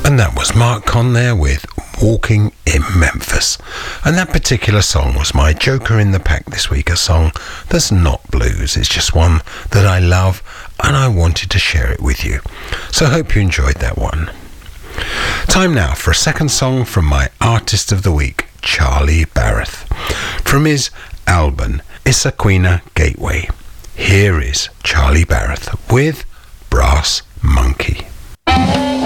And that was Mark Conn there with Walking in Memphis. And that particular song was my joker in the pack this week, a song that's not blues. It's just one that I love and I wanted to share it with you. So I hope you enjoyed that one. Time now for a second song from my artist of the week, Charlie Barrett, from his album Issaquena Gateway. Here is Charlie Barrett with Brass Monkey.